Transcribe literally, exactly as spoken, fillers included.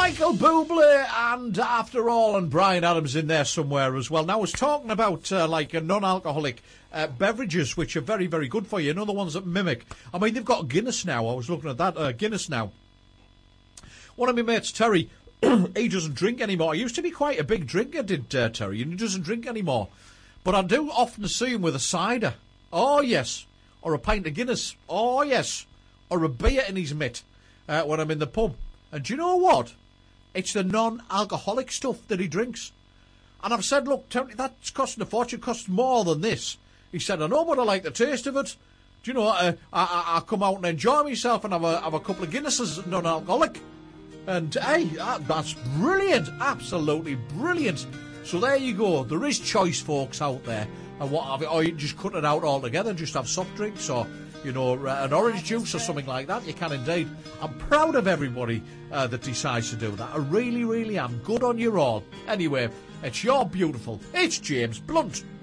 Michael Bublé and After All, and Bryan Adams in there somewhere as well. Now, I was talking about uh, like uh, non-alcoholic uh, beverages, which are very, very good for you. You know, the ones that mimic. I mean, they've got Guinness now. I was looking at that. Uh, Guinness now. One of my mates, Terry, he doesn't drink anymore. He used to be quite a big drinker, did uh, Terry, and he doesn't drink anymore. But I do often see him with a cider. Oh, yes. Or a pint of Guinness. Oh, yes. Or a beer in his mitt uh, when I'm in the pub. And do you know what? It's the non-alcoholic stuff that he drinks. And I've said, look, Tony, that's costing a fortune. It costs more than this. He said, I know, but I like the taste of it. Do you know, uh, I, I, I come out and enjoy myself and have a, have a couple of Guinnesses, non-alcoholic. And, hey, uh, that's brilliant. Absolutely brilliant. So there you go. There is choice, folks, out there. And what have it, or you can just cut it out altogether and just have soft drinks or, you know, uh, an orange juice or something like that. You can indeed. I'm proud of everybody uh, that decides to do that. I really, really am. Good on you all. Anyway, it's your beautiful. It's James Blunt.